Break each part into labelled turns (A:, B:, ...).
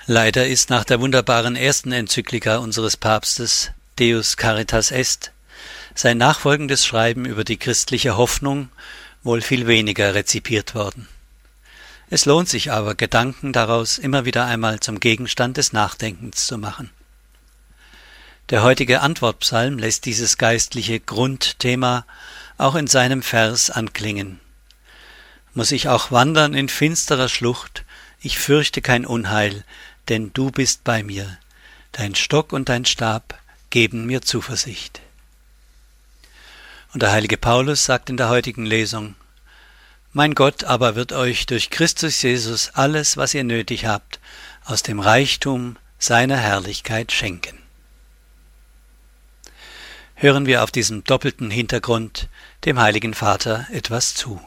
A: Leider ist nach der wunderbaren ersten Enzyklika unseres Papstes Deus Caritas Est sein nachfolgendes Schreiben über die christliche Hoffnung wohl viel weniger rezipiert worden. Es lohnt sich aber, Gedanken daraus immer wieder einmal zum Gegenstand des Nachdenkens zu machen. Der heutige Antwortpsalm lässt dieses geistliche Grundthema auch in seinem Vers anklingen. Muss ich auch wandern in finsterer Schlucht, ich fürchte kein Unheil, denn du bist bei mir. Dein Stock und dein Stab geben mir Zuversicht. Und der heilige Paulus sagt in der heutigen Lesung: Mein Gott aber wird euch durch Christus Jesus alles, was ihr nötig habt, aus dem Reichtum seiner Herrlichkeit schenken. Hören wir auf diesem doppelten Hintergrund dem Heiligen Vater etwas zu.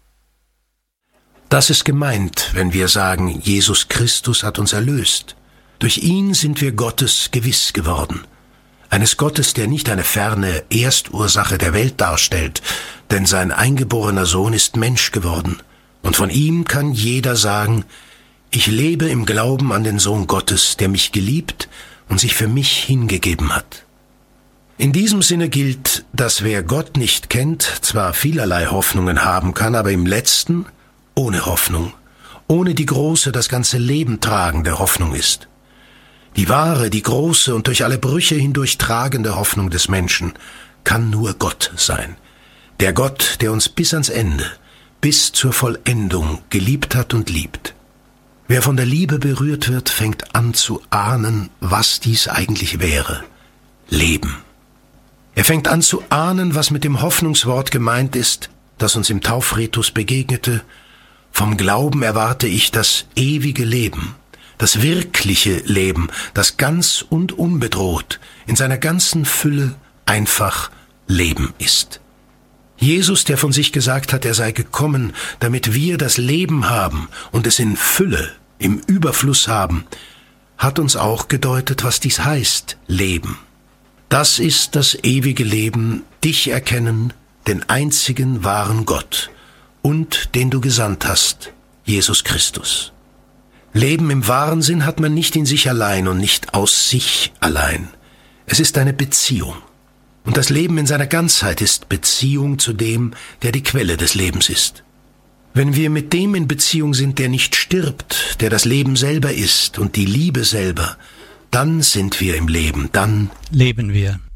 B: Das ist gemeint, wenn wir sagen, Jesus Christus hat uns erlöst. Durch ihn sind wir Gottes gewiss geworden. Eines Gottes, der nicht eine ferne Erstursache der Welt darstellt, denn sein eingeborener Sohn ist Mensch geworden. Und von ihm kann jeder sagen, ich lebe im Glauben an den Sohn Gottes, der mich geliebt und sich für mich hingegeben hat. In diesem Sinne gilt, dass wer Gott nicht kennt, zwar vielerlei Hoffnungen haben kann, aber im Letzten ohne Hoffnung, ohne die große, das ganze Leben tragende Hoffnung ist. Die wahre, die große und durch alle Brüche hindurch tragende Hoffnung des Menschen kann nur Gott sein. Der Gott, der uns bis ans Ende, bis zur Vollendung geliebt hat und liebt. Wer von der Liebe berührt wird, fängt an zu ahnen, was dies eigentlich wäre. Leben. Er fängt an zu ahnen, was mit dem Hoffnungswort gemeint ist, das uns im Taufritus begegnete. Vom Glauben erwarte ich das ewige Leben, das wirkliche Leben, das ganz und unbedroht, in seiner ganzen Fülle einfach Leben ist. Jesus, der von sich gesagt hat, er sei gekommen, damit wir das Leben haben und es in Fülle, im Überfluss haben, hat uns auch gedeutet, was dies heißt, Leben. Das ist das ewige Leben, dich erkennen, den einzigen wahren Gott und den du gesandt hast, Jesus Christus. Leben im wahren Sinn hat man nicht in sich allein und nicht aus sich allein. Es ist eine Beziehung. Und das Leben in seiner Ganzheit ist Beziehung zu dem, der die Quelle des Lebens ist. Wenn wir mit dem in Beziehung sind, der nicht stirbt, der das Leben selber ist und die Liebe selber, dann sind wir im Leben, dann
A: leben wir.